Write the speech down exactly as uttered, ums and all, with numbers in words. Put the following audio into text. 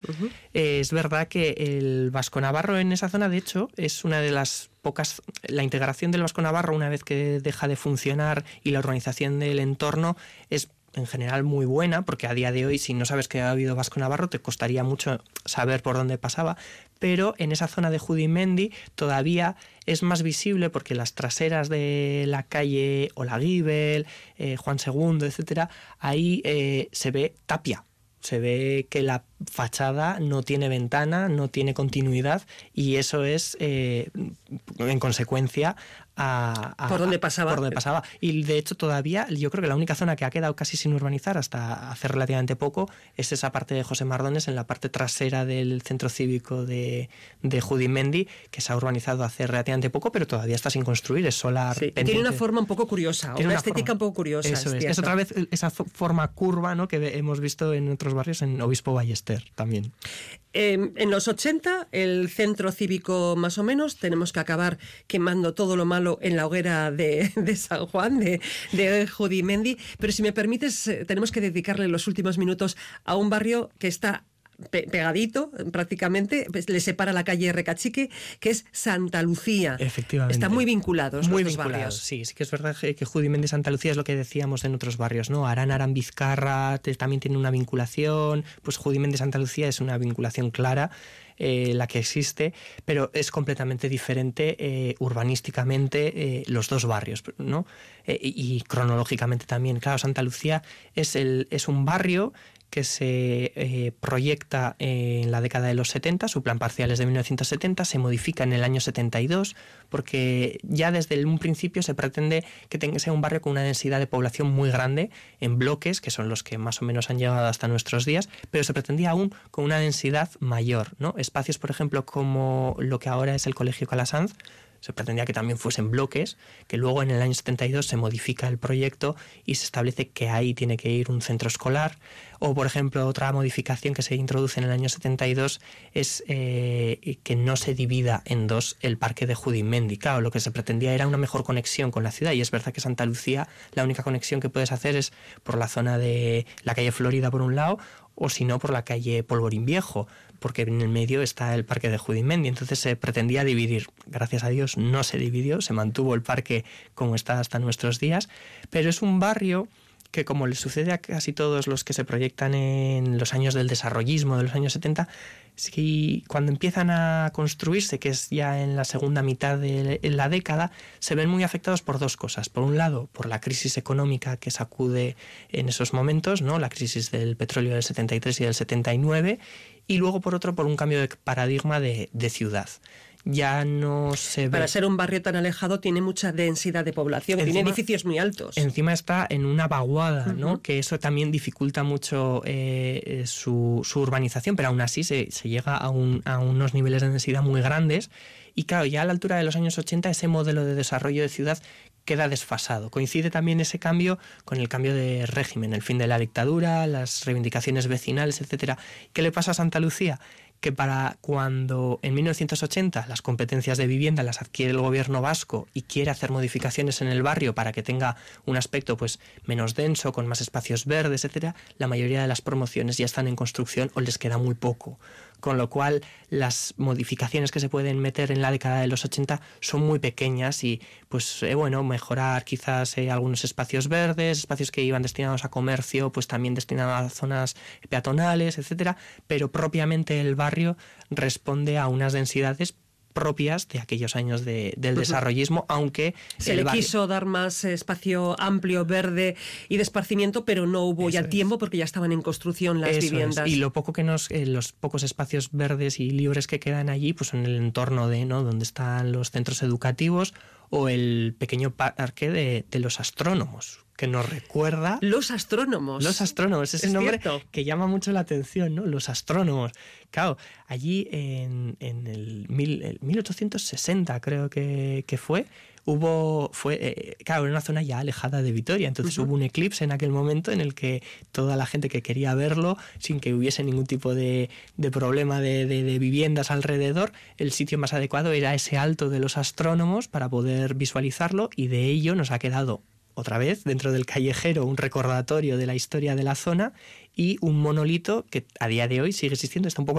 Uh-huh. Eh, es verdad que el vasco-navarro en esa zona, de hecho, es una de las pocas... La integración del vasco-navarro, una vez que deja de funcionar, y la urbanización del entorno es en general muy buena, porque a día de hoy, si no sabes que ha habido vasco-navarro, te costaría mucho saber por dónde pasaba, pero en esa zona de Judimendi todavía es más visible porque las traseras de la calle Olaguibel, eh, Juan segundo, etcétera, ahí eh, se ve tapia. Se ve que la fachada no tiene ventana, no tiene continuidad, y eso es, eh, en consecuencia, a, a, por donde pasaba. por donde pasaba. Y de hecho todavía yo creo que la única zona que ha quedado casi sin urbanizar hasta hace relativamente poco es esa parte de José Mardones, en la parte trasera del centro cívico de, de Judimendi, que se ha urbanizado hace relativamente poco, pero todavía está sin construir, es solar. Sí, tiene una forma un poco curiosa, una, una estética forma, un poco curiosa. Eso es, es, es otra vez esa forma curva, ¿no?, que hemos visto en otros barrios, en Obispo Ballester también. Eh, en los ochenta, el centro cívico más o menos, tenemos que acabar quemando todo lo malo en la hoguera de, de San Juan, de, de Judimendi, pero si me permites, tenemos que dedicarle los últimos minutos a un barrio que está Pe- pegadito prácticamente, le separa la calle Recachique, que es Santa Lucía. Efectivamente. Están muy vinculados muy los vinculados, barrios. Sí, sí que es verdad que Judimendi y Santa Lucía es lo que decíamos en otros barrios, ¿no? Arán, Arán, Vizcarra te, también tiene una vinculación, pues Judimendi y Santa Lucía es una vinculación clara, eh, la que existe, pero es completamente diferente eh, urbanísticamente eh, los dos barrios, ¿no? Eh, y, y cronológicamente también. Claro, Santa Lucía es, el, es un barrio que se eh, proyecta en la década de los setenta, su plan parcial es de mil novecientos setenta, se modifica en el año setenta y dos, porque ya desde un principio se pretende que tenga, sea un barrio con una densidad de población muy grande, en bloques, que son los que más o menos han llegado hasta nuestros días, pero se pretendía aún con una densidad mayor, ¿no? Espacios, por ejemplo, como lo que ahora es el Colegio Calasanz, se pretendía que también fuesen bloques, que luego en el año setenta y dos se modifica el proyecto y se establece que ahí tiene que ir un centro escolar. O, por ejemplo, otra modificación que se introduce en el año setenta y dos es eh, que no se divida en dos el parque de Judimendi. Claro, lo que se pretendía era una mejor conexión con la ciudad, y es verdad que Santa Lucía, la única conexión que puedes hacer es por la zona de la calle Florida por un lado, o si no por la calle Polvorín Viejo, porque en el medio está el parque de Judimendi. Entonces se pretendía dividir. Gracias a Dios no se dividió, se mantuvo el parque como está hasta nuestros días, pero es un barrio que, como le sucede a casi todos los que se proyectan en los años del desarrollismo de los años setenta, si cuando empiezan a construirse, que es ya en la segunda mitad de la década, se ven muy afectados por dos cosas. Por un lado, por la crisis económica que sacude en esos momentos, ¿no?, la crisis del petróleo del setenta y tres y del setenta y nueve, y luego, por otro, por un cambio de paradigma de, de ciudad. Ya no se ve... Para ser un barrio tan alejado tiene mucha densidad de población, encima, tiene edificios muy altos. Encima está en una vaguada, ¿no? Uh-huh. Que eso también dificulta mucho eh, su, su urbanización, pero aún así se, se llega a, un, a unos niveles de densidad muy grandes. Y claro, ya a la altura de los años ochenta ese modelo de desarrollo de ciudad queda desfasado. Coincide también ese cambio con el cambio de régimen, el fin de la dictadura, las reivindicaciones vecinales, etcétera. ¿Qué le pasa a Santa Lucía? Que para cuando en mil novecientos ochenta las competencias de vivienda las adquiere el gobierno vasco y quiere hacer modificaciones en el barrio para que tenga un aspecto pues menos denso, con más espacios verdes, etcétera, la mayoría de las promociones ya están en construcción o les queda muy poco. Con lo cual las modificaciones que se pueden meter en la década de los ochenta son muy pequeñas y pues eh, bueno, mejorar quizás eh, algunos espacios verdes, espacios que iban destinados a comercio, pues también destinados a zonas peatonales, etcétera, pero propiamente el barrio responde a unas densidades propias de aquellos años de, del uh-huh. desarrollismo, aunque se le barrio... quiso dar más espacio amplio, verde y de esparcimiento, pero no hubo Eso ya es. tiempo porque ya estaban en construcción las Eso viviendas. Es. Y lo poco que nos, eh, los pocos espacios verdes y libres que quedan allí, pues en el entorno de, ¿no?, donde están los centros educativos o el pequeño parque de, de los astrónomos, que nos recuerda... Los astrónomos. Los astrónomos, ese es nombre cierto. que llama mucho la atención, ¿no? Los astrónomos. Claro, allí en, en el, mil, el mil ochocientos sesenta creo que, que fue, hubo, fue, eh, claro, en una zona ya alejada de Vitoria, entonces uh-huh. hubo un eclipse en aquel momento en el que toda la gente que quería verlo, sin que hubiese ningún tipo de, de problema de, de, de viviendas alrededor, el sitio más adecuado era ese alto de los astrónomos para poder visualizarlo, y de ello nos ha quedado otra vez dentro del callejero un recordatorio de la historia de la zona y un monolito que a día de hoy sigue existiendo, está un poco